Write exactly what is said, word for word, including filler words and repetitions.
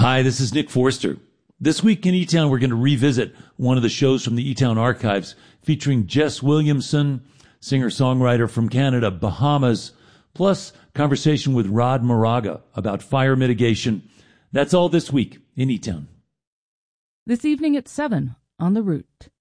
Hi, this is Nick Forster. This week in E-Town, we're going to revisit one of the shows from the E-Town archives featuring Jess Williamson, singer-songwriter from Canada, Bahamas, plus conversation with Rod Moraga about fire mitigation. That's all this week in E-Town. This evening at seven on The Root.